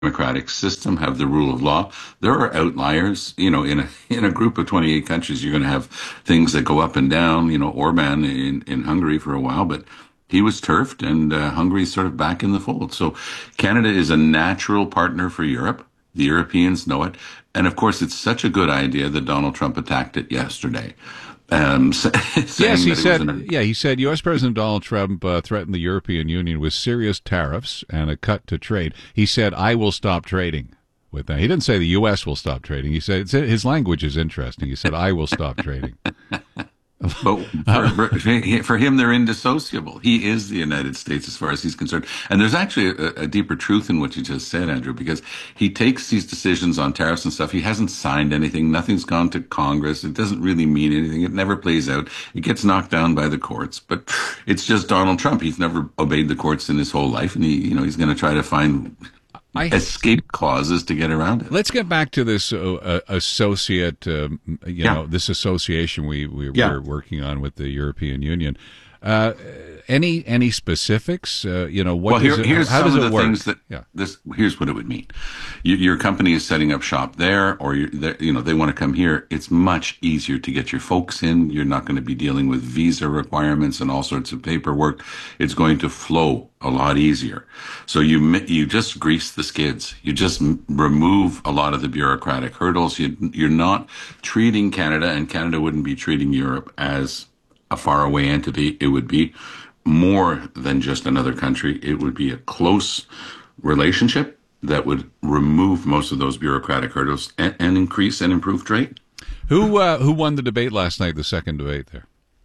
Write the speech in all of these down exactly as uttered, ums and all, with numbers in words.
democratic system, have the rule of law. There are outliers, you know, in a in a group of twenty-eight countries, you're going to have things that go up and down. You know, Orban in in Hungary for a while, but he was turfed, and uh, Hungary's sort of back in the fold. So Canada is a natural partner for Europe. The Europeans know it, and of course, it's such a good idea that Donald Trump attacked it yesterday. Um, yes, he that said. an, yeah, he said U S. President Donald Trump uh, threatened the European Union with serious tariffs and a cut to trade. He said, "I will stop trading with that." He didn't say the U S will stop trading. He said his language is interesting. He said, "I will stop trading." But for, for, for him, they're indissociable. He is the United States as far as he's concerned. And there's actually a, a deeper truth in what you just said, Andrew, because he takes these decisions on tariffs and stuff. He hasn't signed anything. Nothing's gone to Congress. It doesn't really mean anything. It never plays out. It gets knocked down by the courts. But it's just Donald Trump. He's never obeyed the courts in his whole life. And he, you know, he's going to try to find I, escape clauses to get around it. Let's get back to this uh, uh, associate, um, you yeah. know, this association we, we yeah. we're working on with the European Union. Uh, any any specifics? Uh, you know, what well, does here, it, here's how some does of it the work? things that yeah. this. Here's what it would mean: you, your company is setting up shop there, or you you know they want to come here. It's much easier to get your folks in. You're not going to be dealing with visa requirements and all sorts of paperwork. It's going to flow a lot easier. So you you just grease the skids. You just remove a lot of the bureaucratic hurdles. You, you're not treating Canada, and Canada wouldn't be treating Europe as a faraway entity. It would be more than just another country. It would be a close relationship that would remove most of those bureaucratic hurdles and, and increase and improve trade. Who uh, who won the debate last night, the second debate there?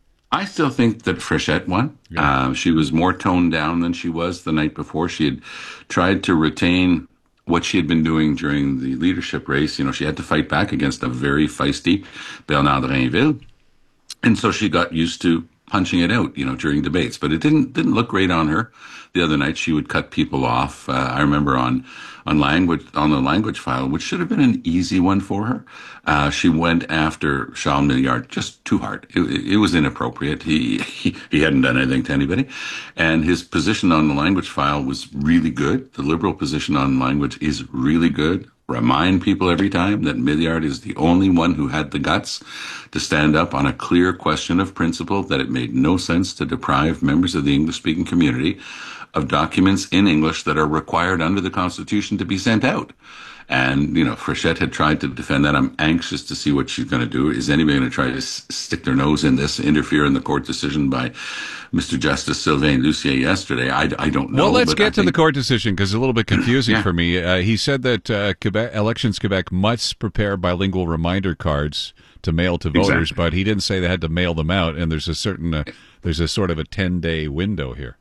I still think that Frechette won. Yeah. Uh, she was more toned down than she was the night before. She had tried to retain what she had been doing during the leadership race. You know, she had to fight back against a very feisty Bernard Drinville. And so she got used to punching it out, you know, during debates. But it didn't didn't look great on her. The other night, she would cut people off. Uh, I remember on on language on the language file, which should have been an easy one for her. Uh, she went after Charles Milliard just too hard. It, it was inappropriate. He, he he hadn't done anything to anybody, and his position on the language file was really good. The Liberal position on language is really good. Remind people every time that Milliard is the only one who had the guts to stand up on a clear question of principle, that it made no sense to deprive members of the English-speaking community of documents in English that are required under the Constitution to be sent out. And, you know, Frechette had tried to defend that. I'm anxious to see what she's going to do. Is anybody going to try to s- stick their nose in this, interfere in the court decision by Mister Justice Sylvain Lussier yesterday? I, I don't know. Well, let's but get I to think- the court decision, because it's a little bit confusing yeah. for me. Uh, he said that uh, Quebec, Elections Quebec must prepare bilingual reminder cards to mail to voters, Exactly. but he didn't say they had to mail them out, and there's a certain, uh, there's a sort of a ten-day window here.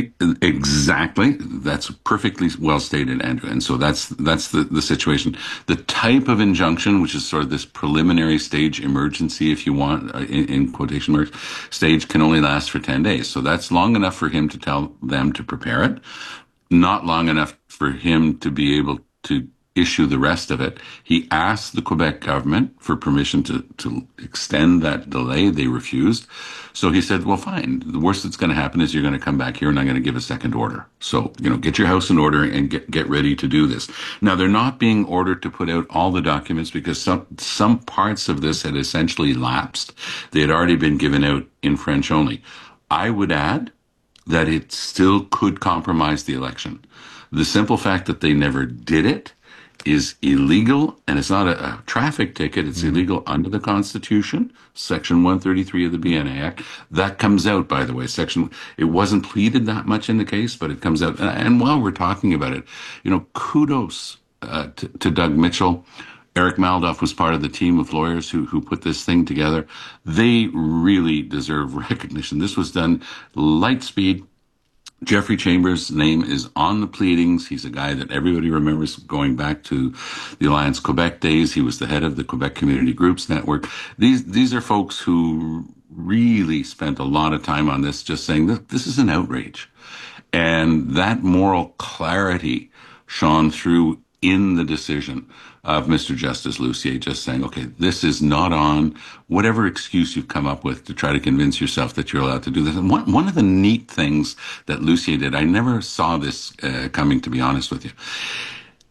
Exactly. That's perfectly well stated, Andrew. And so that's that's the, the situation. The type of injunction, which is sort of this preliminary stage emergency, if you want, uh, in, in quotation marks, stage, can only last for ten days. So that's long enough for him to tell them to prepare it, not long enough for him to be able to issue the rest of it. He asked the Quebec government for permission to, to extend that delay. They refused. So he said, well, fine. The worst that's going to happen is you're going to come back here and I'm going to give a second order. So, you know, get your house in order and get, get ready to do this. Now, they're not being ordered to put out all the documents because some, some parts of this had essentially lapsed. They had already been given out in French only. I would add that it still could compromise the election. The simple fact that they never did it is illegal, and it's not a, a traffic ticket. It's mm-hmm. illegal under the Constitution, Section one thirty-three of the B N A Act. That comes out, by the way. Section it wasn't pleaded that much in the case, but it comes out. And while we're talking about it, you know, kudos uh, to, to Doug Mitchell. Eric Maldoff was part of the team of lawyers who who put this thing together. They really deserve recognition. This was done light speed. Jeffrey Chambers' name is on the pleadings. He's a guy that everybody remembers going back to the Alliance Quebec days. He was the head of the Quebec Community Groups Network. These these are folks who really spent a lot of time on this, just saying that this is an outrage. And that moral clarity shone through in the decision of Mister Justice Lussier, just saying, okay, this is not on whatever excuse you've come up with to try to convince yourself that you're allowed to do this. And one, one of the neat things that Lussier did, I never saw this uh, coming, to be honest with you.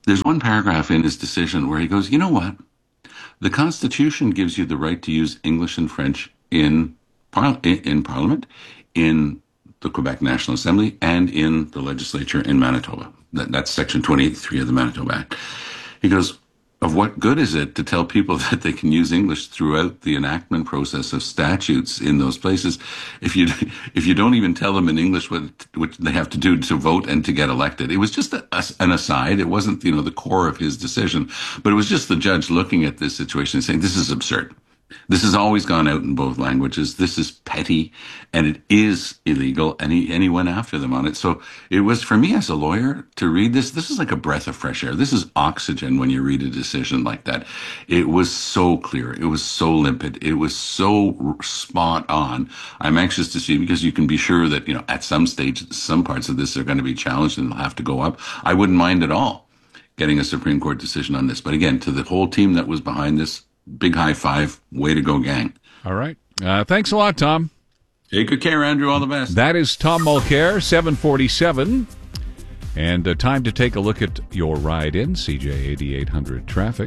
There's one paragraph in his decision where he goes, you know what? The Constitution gives you the right to use English and French in par- in Parliament, in the Quebec National Assembly, and in the legislature in Manitoba. That, that's Section twenty-eight three of the Manitoba Act. He goes, of what good is it to tell people that they can use English throughout the enactment process of statutes in those places if you if you don't even tell them in English what what they have to do to vote and to get elected? It was just a, a, an aside. It wasn't, you know, the core of his decision, but it was just the judge looking at this situation and saying, this is absurd. This has always gone out in both languages. This is petty, and it is illegal, and he, and he went after them on it. So it was, for me as a lawyer, to read this, this is like a breath of fresh air. This is oxygen when you read a decision like that. It was so clear. It was so limpid. It was so spot on. I'm anxious to see, because you can be sure that, you know, at some stage, some parts of this are going to be challenged and they'll have to go up. I wouldn't mind at all getting a Supreme Court decision on this. But again, to the whole team that was behind this, big high five. Way to go, gang. All right. Uh, thanks a lot, Tom. Take good care, Andrew. All the best. That is Tom Mulcair, seven forty-seven. And uh, time to take a look at your ride in, C J eighty-eight hundred traffic.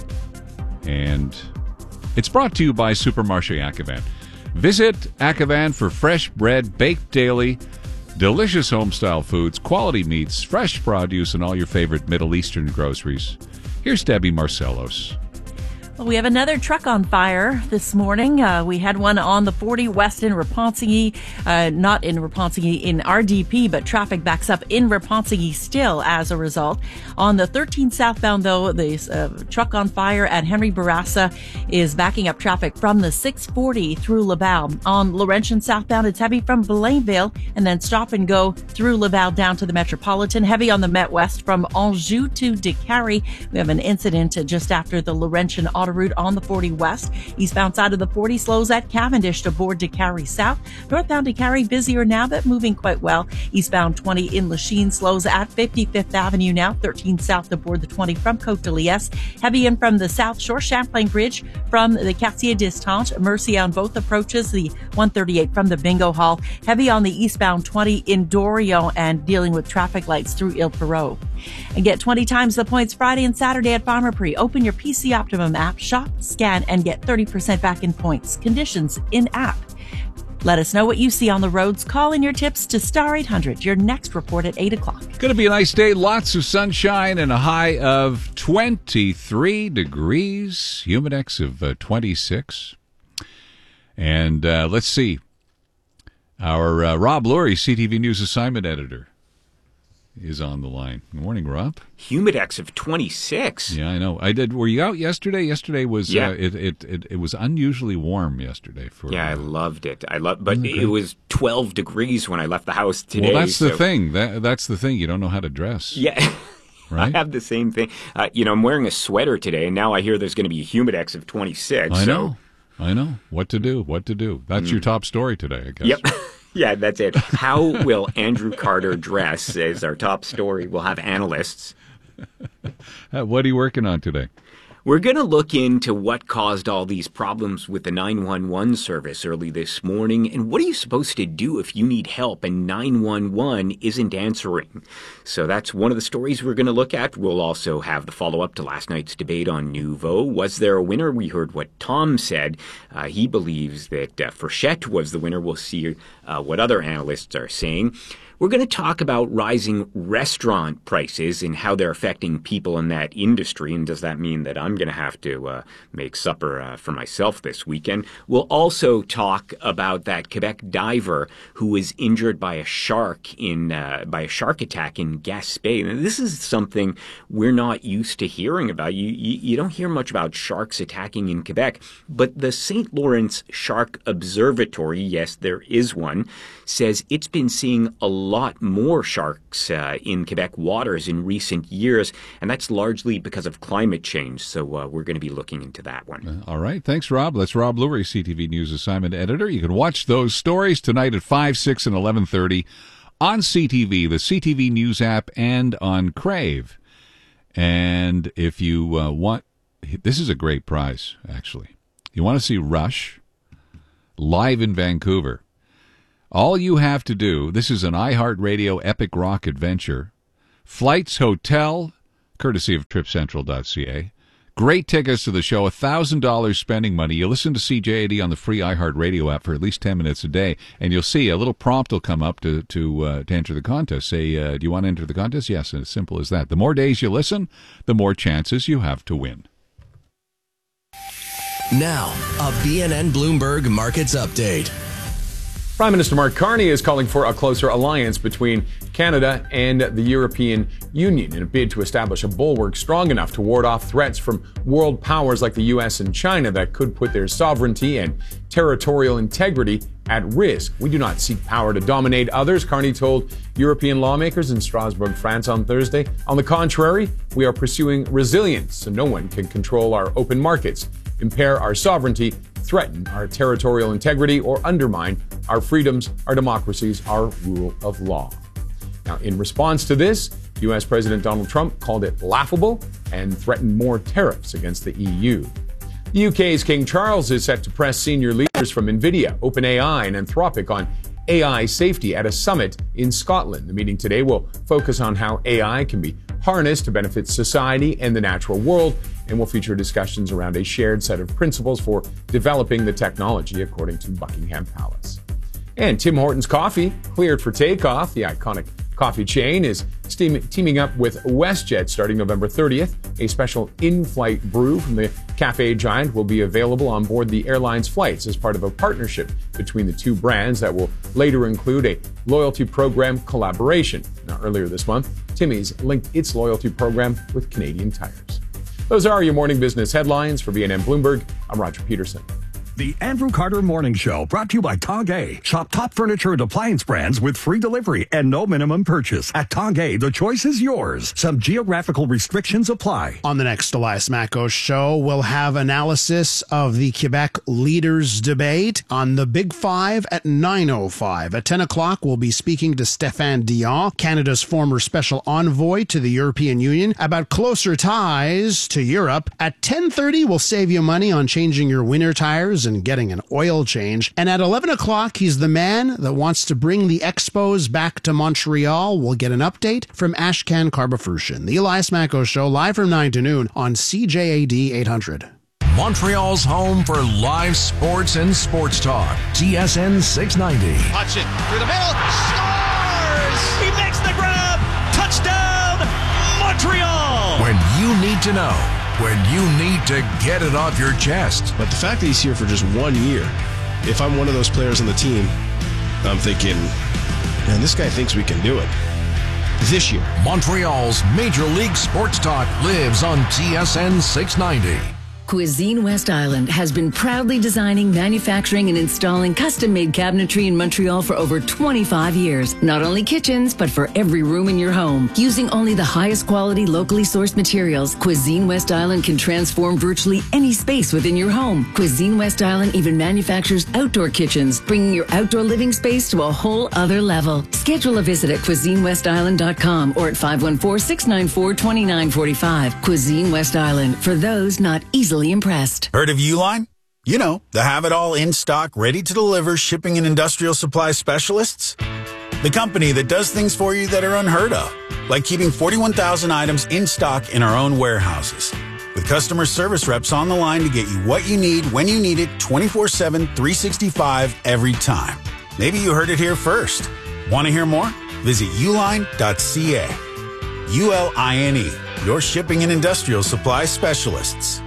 And it's brought to you by Supermarché Ackevan. Visit Ackevan for fresh bread, baked daily, delicious home-style foods, quality meats, fresh produce, and all your favorite Middle Eastern groceries. Here's Debbie Marcellos. Well, we have another truck on fire this morning. Uh, we had one on the forty west in Repentigny, uh, not in Repentigny, in R D P, but traffic backs up in Repentigny still as a result. On the thirteen southbound, though, the uh, truck on fire at Henry Bourassa is backing up traffic from the six forty through Laval. On Laurentian southbound, it's heavy from Blainville and then stop and go through Laval down to the Metropolitan. Heavy on the Met West from Anjou to Décarie. We have an incident just after the Laurentian Auto route on the forty west. Eastbound side of the forty slows at Cavendish to board Décarie south. Northbound Décarie busier now, but moving quite well. Eastbound twenty in Lachine slows at fifty-fifth Avenue now. thirteen south to board the twenty from Côte de Liesse. Heavy in from the South Shore, Champlain Bridge from the Quartier d'Estache. Mercy on both approaches. The one thirty-eight from the Bingo Hall. Heavy on the eastbound twenty in Dorion and dealing with traffic lights through Ile Perrot. And get twenty times the points Friday and Saturday at Pharmaprix. Open your P C Optimum app, shop, scan, and get thirty percent back in points. Conditions in app. Let us know what you see on the roads. Call in your tips to Star eight hundred. Your next report at eight o'clock. Going to be a nice day. Lots of sunshine and a high of twenty-three degrees. Humidex of uh, twenty-six. And uh, let's see. Our uh, Rob Lurie, C T V News assignment editor, is on the line. Good morning, Rob. Humidex of twenty-six. Yeah, I know. I did. Were you out yesterday? Yesterday was yeah. uh, it, it it it was unusually warm yesterday for. Yeah, uh, I loved it. I love, but it was twelve degrees when I left the house today. Well, that's so. the thing. That that's the thing. You don't know how to dress. Yeah. Right? I have the same thing. Uh, you know, I'm wearing a sweater today, and now I hear there's going to be a Humidex of twenty-six. I so. know. I know. What to do? What to do? That's mm. your top story today, I guess. Yep. Yeah, that's it. How will Andrew Carter dress is our top story. We'll have analysts. Uh, what are you working on today? We're going to look into what caused all these problems with the nine one one service early this morning, and what are you supposed to do if you need help and nine one one isn't answering? So that's one of the stories we're going to look at. We'll also have the follow-up to last night's debate on Nouveau. Was there a winner? We heard what Tom said. Uh, he believes that uh, Frechette was the winner. We'll see uh, what other analysts are saying. We're going to talk about rising restaurant prices and how they're affecting people in that industry. And does that mean that I'm going to have to uh, make supper uh, for myself this weekend? We'll also talk about that Quebec diver who was injured by a shark in uh, by a shark attack in Gaspé. And this is something we're not used to hearing about. You, you you don't hear much about sharks attacking in Quebec, but the Saint Lawrence Shark Observatory, yes, there is one, says it's been seeing a lot more sharks uh, in Quebec waters in recent years, and that's largely because of climate change. So uh, we're going to be looking into that one. Uh, all right. Thanks, Rob. That's Rob Lurie, C T V News assignment editor. You can watch those stories tonight at five, six, and eleven thirty on C T V, the C T V News app, and on Crave. And if you uh, want, this is a great prize, actually. You want to see Rush live in Vancouver. All you have to do, this is an iHeartRadio epic rock adventure. Flights, hotel, courtesy of trip central dot c a. Great tickets to the show, one thousand dollars spending money. You listen to C J A D on the free iHeartRadio app for at least ten minutes a day, and you'll see a little prompt will come up to to, uh, to enter the contest. Say, uh, do you want to enter the contest? Yes, and as simple as that. The more days you listen, the more chances you have to win. Now, a B N N Bloomberg Markets Update. Prime Minister Mark Carney is calling for a closer alliance between Canada and the European Union in a bid to establish a bulwark strong enough to ward off threats from world powers like the U S and China that could put their sovereignty and territorial integrity at risk. We do not seek power to dominate others, Carney told European lawmakers in Strasbourg, France on Thursday. On the contrary, we are pursuing resilience so no one can control our open markets, impair our sovereignty, threaten our territorial integrity, or undermine our freedoms, our democracies, our rule of law. Now, in response to this, U S President Donald Trump called it laughable and threatened more tariffs against the E U. The U K's King Charles is set to press senior leaders from NVIDIA, OpenAI, and Anthropic on A I safety at a summit in Scotland. The meeting today will focus on how A I can be harnessed to benefit society and the natural world, and will feature discussions around a shared set of principles for developing the technology, according to Buckingham Palace. And Tim Hortons Coffee cleared for takeoff. The iconic coffee chain is steam- teaming up with WestJet starting November thirtieth. A special in-flight brew from the cafe giant will be available on board the airline's flights as part of a partnership between the two brands that will later include a loyalty program collaboration. Now, earlier this month, Timmy's linked its loyalty program with Canadian Tires. Those are your morning business headlines. For B N N Bloomberg, I'm Roger Peterson. The Andrew Carter Morning Show, brought to you by Tongay. Shop top furniture and appliance brands with free delivery and no minimum purchase. At Tongay, the choice is yours. Some geographical restrictions apply. On the next Elias Macko Show, we'll have analysis of the Quebec leaders debate on the Big Five at nine oh five. At ten o'clock, we'll be speaking to Stéphane Dion, Canada's former special envoy to the European Union, about closer ties to Europe. At ten thirty, we'll save you money on changing your winter tires and getting an oil change. And at eleven o'clock, he's the man that wants to bring the Expos back to Montreal. We'll get an update from Ashkan Karbafushin. The Elias Macko Show, live from nine to noon on C J A D eight hundred. Montreal's home for live sports and sports talk. T S N six ninety. Hutchin through the middle. Scores! He makes the grab. Touchdown, Montreal! When you need to know. When you need to get it off your chest. But the fact that he's here for just one year, if I'm one of those players on the team, I'm thinking, man, this guy thinks we can do it. This year. Montreal's Major League Sports Talk lives on T S N six ninety. Cuisine West Island has been proudly designing, manufacturing, and installing custom-made cabinetry in Montreal for over twenty-five years. Not only kitchens, but for every room in your home. Using only the highest quality, locally sourced materials, Cuisine West Island can transform virtually any space within your home. Cuisine West Island even manufactures outdoor kitchens, bringing your outdoor living space to a whole other level. Schedule a visit at cuisine west island dot com or at five one four, six nine four, two nine four five. Cuisine West Island, for those not easily impressed. Heard of Uline? You know, the have-it-all in-stock, ready-to-deliver shipping and industrial supply specialists. The company that does things for you that are unheard of, like keeping forty-one thousand items in stock in our own warehouses. With customer service reps on the line to get you what you need, when you need it, twenty-four seven, three sixty-five, every time. Maybe you heard it here first. Want to hear more? Visit uline dot c a. U L I N E, your shipping and industrial supply specialists.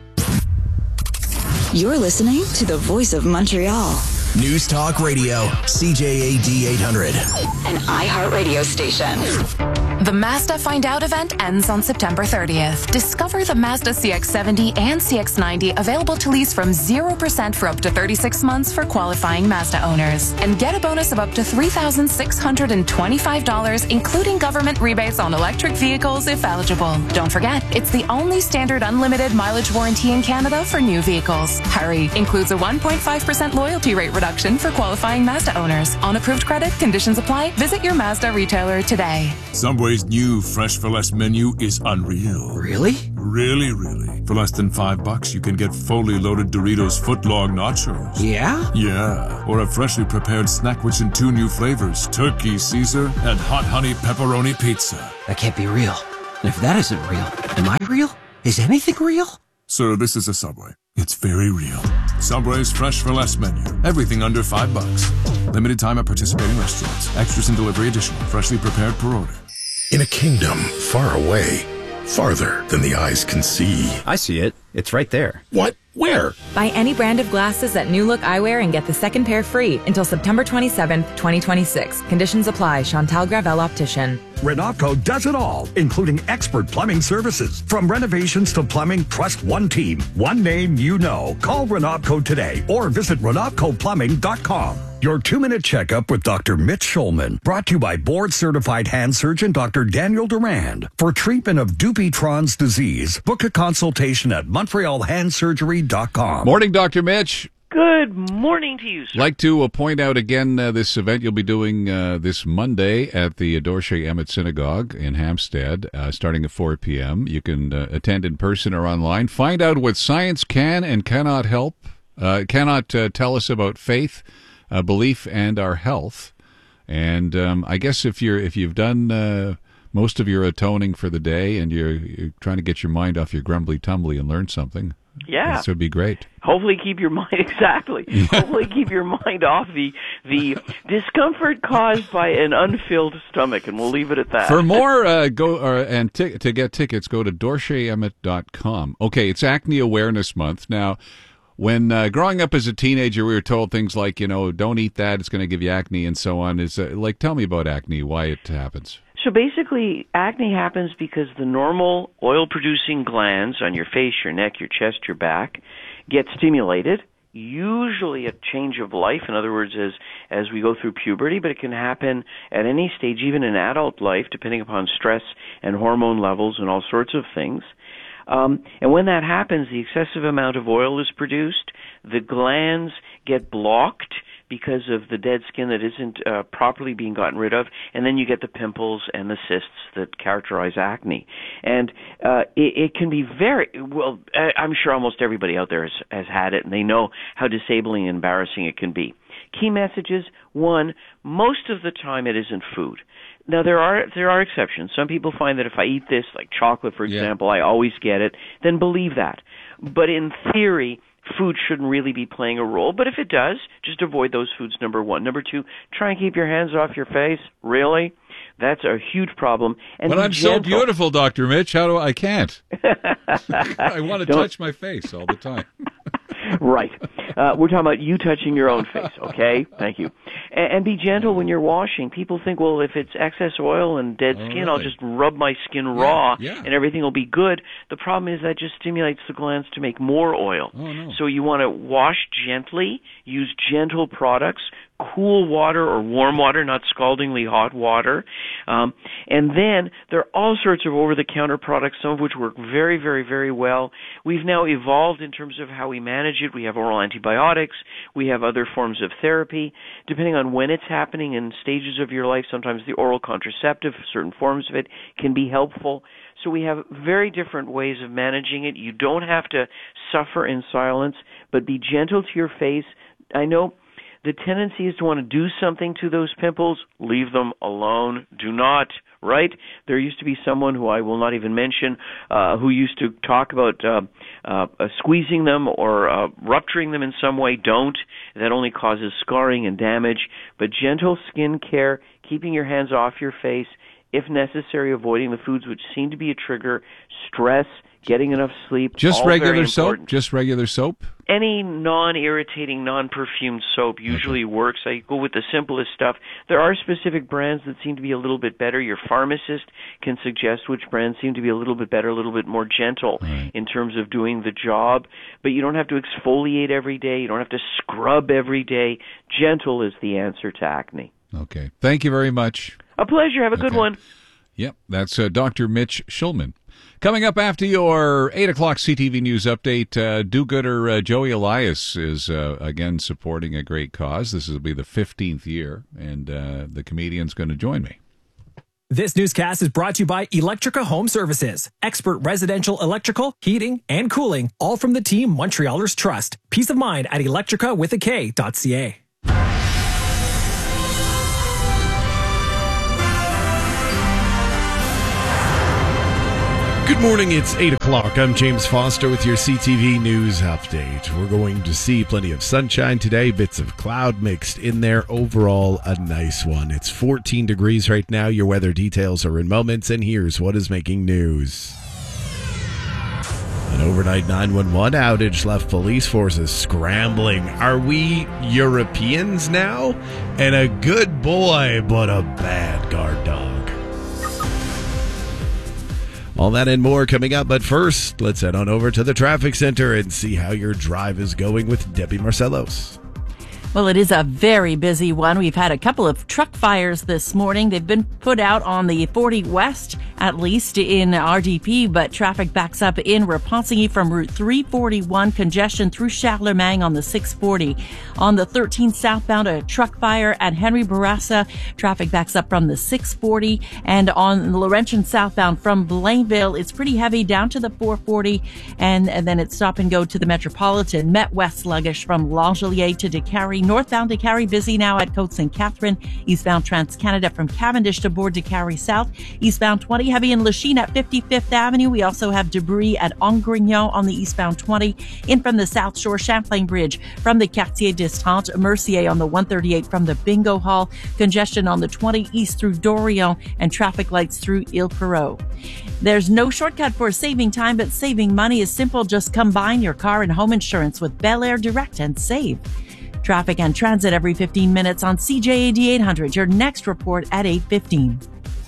You're listening to the Voice of Montreal. News Talk Radio, C J A D eight hundred. An iHeartRadio station. The Mazda Find Out event ends on September thirtieth. Discover the Mazda C X seventy and C X ninety available to lease from zero percent for up to thirty-six months for qualifying Mazda owners. And get a bonus of up to three thousand six hundred twenty-five dollars, including government rebates on electric vehicles if eligible. Don't forget, it's the only standard unlimited mileage warranty in Canada for new vehicles. Hurry! Includes a one point five percent loyalty rate reduction for qualifying Mazda owners. On approved credit, conditions apply. Visit your Mazda retailer today. Subway's new Fresh for Less menu is unreal. Really? Really, really. For less than five bucks, you can get fully loaded Doritos footlong nachos. Yeah? Yeah. Or a freshly prepared snackwich in two new flavors, Turkey Caesar and Hot Honey Pepperoni Pizza. That can't be real. And if that isn't real, am I real? Is anything real? Sir, this is a Subway. It's very real. Subway's fresh for less menu. Everything under five bucks. Limited time at participating restaurants. Extras and delivery additional. Freshly prepared per order. In a kingdom far away, farther than the eyes can see. I see it. It's right there. What? Where? Buy any brand of glasses at New Look Eyewear and get the second pair free until September twenty-seventh, twenty twenty-six. Conditions apply. Chantal Gravel Optician. Renopco does it all, including expert plumbing services. From renovations to plumbing, trust one team, one name you know. Call Renopco today or visit renopco plumbing dot com. Your two-minute checkup with Doctor Mitch Schulman, brought to you by board-certified hand surgeon Doctor Daniel Durand. For treatment of Dupuytren's disease, book a consultation at montreal hand surgery dot com. Morning, Doctor Mitch. Good morning to you, sir. Like to uh, point out again uh, this event you'll be doing uh, this Monday at the Dorsey Emmett Synagogue in Hampstead, uh, starting at four p.m. You can uh, attend in person or online. Find out what science can and cannot help, uh, cannot uh, tell us about faith, uh, belief, and our health. And um, I guess if you're if you've done uh, most of your atoning for the day and you're, you're trying to get your mind off your grumbly tumbly and learn something, yeah, this would be great. Hopefully keep your mind, exactly. Yeah. Hopefully keep your mind off the the discomfort caused by an unfilled stomach, and we'll leave it at that. For more, uh, go uh, and t- to get tickets, go to dorsey emmett dot com. Okay, it's Acne Awareness Month. Now, when uh, growing up as a teenager, we were told things like, you know, don't eat that, it's going to give you acne, and so on. Is uh, like, tell me about acne, why it happens. So basically, acne happens because the normal oil-producing glands on your face, your neck, your chest, your back get stimulated, usually at change of life, in other words, as as we go through puberty, but it can happen at any stage, even in adult life, depending upon stress and hormone levels and all sorts of things. Um, and when that happens, the excessive amount of oil is produced, the glands get blocked because of the dead skin that isn't uh, properly being gotten rid of, and then you get the pimples and the cysts that characterize acne. And uh, it, it can be very, well, I'm sure almost everybody out there has, has had it, and they know how disabling and embarrassing it can be. Key messages: one, most of the time it isn't food. Now, there are there are exceptions. Some people find that if I eat this, like chocolate, for example, yeah. I always get it, then believe that. But in theory, food shouldn't really be playing a role, but if it does, just avoid those foods, number one. Number two, try and keep your hands off your face. Really? That's a huge problem. And but I'm gentle. so beautiful, Doctor Mitch. How do I, I can't. I want to Don't. touch my face all the time. Right. Uh, we're talking about you touching your own face, okay? Thank you. And, and be gentle when you're washing. People think, well, if it's excess oil and dead oh, skin, really? I'll just rub my skin raw yeah, yeah. and everything will be good. The problem is that just stimulates the glands to make more oil. Oh, no. So you want to wash gently, use gentle products, cool water or warm water, not scaldingly hot water. Um, and then there are all sorts of over-the-counter products, some of which work very, very, very well. We've now evolved in terms of how we manage it. We have oral antibiotics. We have other forms of therapy. Depending on when it's happening in stages of your life, sometimes the oral contraceptive, certain forms of it, can be helpful. So we have very different ways of managing it. You don't have to suffer in silence, but be gentle to your face. I know the tendency is to want to do something to those pimples. Leave them alone. Do not, right? There used to be someone who I will not even mention uh, who used to talk about uh, uh, uh, squeezing them or uh, rupturing them in some way. Don't. That only causes scarring and damage. But gentle skin care, keeping your hands off your face, if necessary, avoiding the foods which seem to be a trigger, stress, getting enough sleep. Just all regular soap? important. Just regular soap? Any non-irritating, non-perfumed soap usually okay. works. I go with the simplest stuff. There are specific brands that seem to be a little bit better. Your pharmacist can suggest which brands seem to be a little bit better, a little bit more gentle right. in terms of doing the job. But you don't have to exfoliate every day. You don't have to scrub every day. Gentle is the answer to acne. Okay. Thank you very much. A pleasure. Have a okay. good one. Yep. That's uh, Doctor Mitch Schulman. Coming up after your eight o'clock C T V News update, uh, do-gooder uh, Joey Elias is uh, again supporting a great cause. This will be the fifteenth year, and uh, the comedian's going to join me. This newscast is brought to you by Electrica Home Services. Expert residential electrical, heating, and cooling, all from the team Montrealers trust. Peace of mind at electrica with a K dot C A. Good morning, it's eight o'clock. I'm James Foster with your C T V News Update. We're going to see plenty of sunshine today, bits of cloud mixed in there. Overall, a nice one. It's fourteen degrees right now. Your weather details are in moments, and here's what is making news. An overnight nine one one outage left police forces scrambling. Are we Europeans now? And a good boy, but a bad guard dog. All that and more coming up, but first, let's head on over to the traffic center and see how your drive is going with Debbie Marcellos. Well, it is a very busy one. We've had a couple of truck fires this morning. They've been put out on the forty West, at least in R D P, but traffic backs up in Repentigny from Route three forty-one, congestion through Charlemagne on the six forty. On the thirteen southbound, a truck fire at Henry Bourassa. Traffic backs up from the six forty. And on Laurentian southbound from Blainville, it's pretty heavy down to the four forty. And, and then it's stop and go to the Metropolitan. Met West sluggish from Langelier to DeCarry. Northbound DeCarry busy now at Côte Saint Catherine. Eastbound Trans-Canada from Cavendish to Bourg DeCarry South. Eastbound twenty heavy in Lachine at fifty-fifth Avenue. We also have debris at Angrignon on the eastbound twenty. In from the South Shore, Champlain Bridge from the Quartier d'Estrante. Mercier on the one thirty-eight from the Bingo Hall. Congestion on the twenty east through Dorion and traffic lights through Ile Perrot. There's no shortcut for saving time, but saving money is simple. Just combine your car and home insurance with Bel Air Direct and save. Traffic and transit every fifteen minutes on C J A D eight hundred. Your next report at eight fifteen.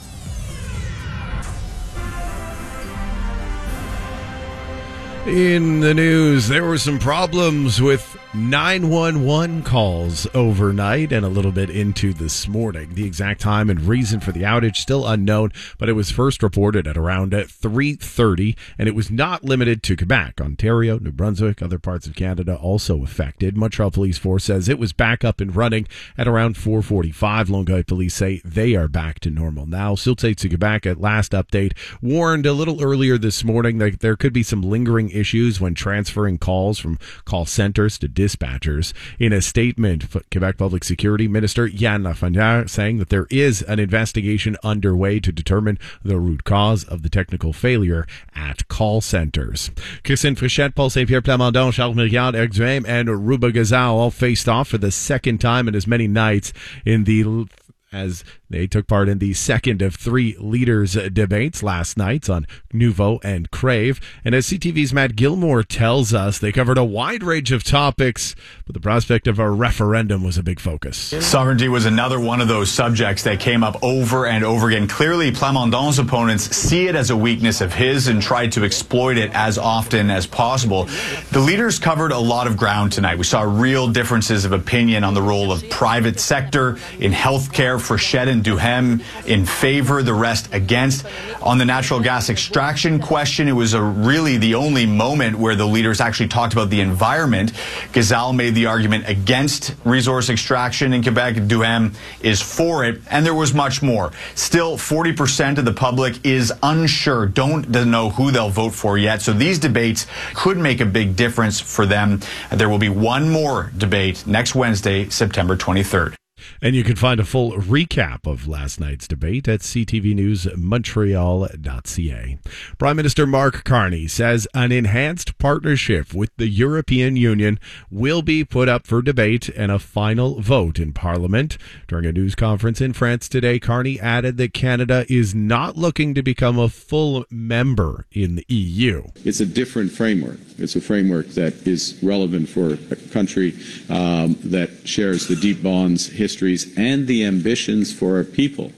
In the news, there were some problems with nine one one calls overnight and a little bit into this morning. The exact time and reason for the outage still unknown, but it was first reported at around three thirty, and it was not limited to Quebec. Ontario, New Brunswick, other parts of Canada also affected. Montreal Police Force says it was back up and running at around four forty-five. Longueuil Police say they are back to normal now. Sûreté du Québec at last update warned a little earlier this morning that there could be some lingering issues when transferring calls from call centers to dispatchers. In a statement, Quebec Public Security Minister Yann Lafrenière saying that there is an investigation underway to determine the root cause of the technical failure at call centers. Christine Frichette, Paul Saint-Pierre Plamondon, Charles Myriad, Eric Duhaime, and Ruba Gazal all faced off for the second time in as many nights in the as they took part in the second of three leaders' debates last night on Nouveau and Crave. And as C T V's Matt Gilmore tells us, they covered a wide range of topics, but the prospect of a referendum was a big focus. Sovereignty was another one of those subjects that came up over and over again. Clearly, Plamondon's opponents see it as a weakness of his and tried to exploit it as often as possible. The leaders covered a lot of ground tonight. We saw real differences of opinion on the role of private sector in healthcare. Frichette and Duhaime in favor, the rest against. On the natural gas extraction question, it was a really the only moment where the leaders actually talked about the environment. Gazal made the argument against resource extraction in Quebec. Duhaime is for it, and there was much more. Still, forty percent of the public is unsure, don't know who they'll vote for yet, so these debates could make a big difference for them. There will be one more debate next Wednesday, September twenty-third. And you can find a full recap of last night's debate at c t v news montreal dot c a. Prime Minister Mark Carney says an enhanced partnership with the European Union will be put up for debate and a final vote in Parliament. During a news conference in France today, Carney added that Canada is not looking to become a full member in the E U. It's a different framework. It's a framework that is relevant for a country um, that shares the deep bonds, histories, and the ambitions for a people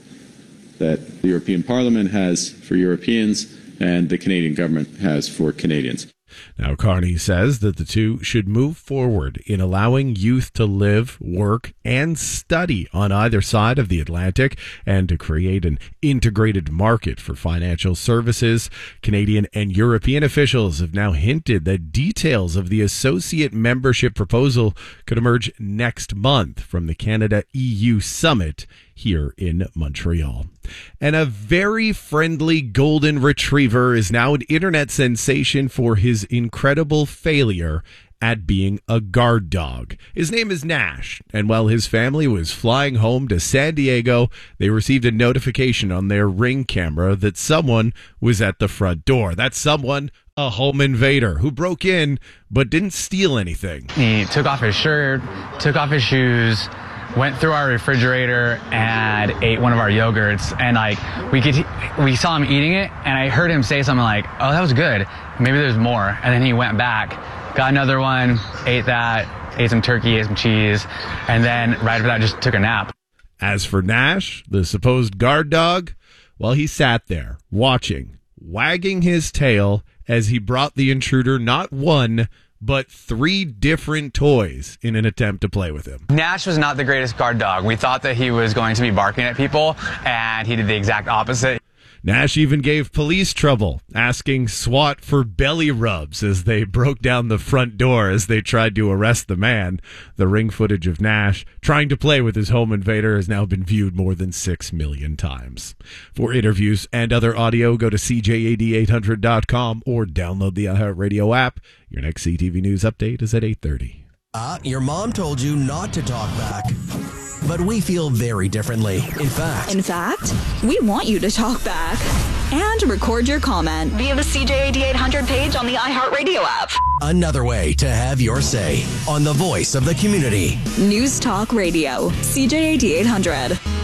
that the European Parliament has for Europeans and the Canadian government has for Canadians. Now, Carney says that the two should move forward in allowing youth to live, work, and study on either side of the Atlantic and to create an integrated market for financial services. Canadian and European officials have now hinted that details of the associate membership proposal could emerge next month from the Canada-E U summit here in Montreal. And a very friendly golden retriever is now an internet sensation for his incredible failure at being a guard dog. His name is Nash, and while his family was flying home to San Diego, they received a notification on their Ring camera that someone was at the front door. That someone, a home invader who broke in but didn't steal anything. He took off his shirt, took off his shoes, went through our refrigerator and ate one of our yogurts, and like we could we saw him eating it, and I heard him say something like, "Oh, that was good. Maybe there's more." And then he went back, got another one, ate that, ate some turkey, ate some cheese, and then right after that just took a nap. As for Nash, the supposed guard dog, well, he sat there watching, wagging his tail as he brought the intruder not one, but three different toys in an attempt to play with him. Nash was not the greatest guard dog. We thought that he was going to be barking at people, and he did the exact opposite. Nash even gave police trouble, asking SWAT for belly rubs as they broke down the front door as they tried to arrest the man. The Ring footage of Nash trying to play with his home invader has now been viewed more than six million times. For interviews and other audio, go to C J A D eight hundred dot com or download the iHeartRadio app. Your next C T V News update is at eight thirty. Uh, your mom told you not to talk back. But we feel very differently. In fact, In fact, we want you to talk back and record your comment via the C J A D eight hundred page on the iHeartRadio app. another way to have your say on the voice of the community. News Talk Radio, C J A D eight hundred.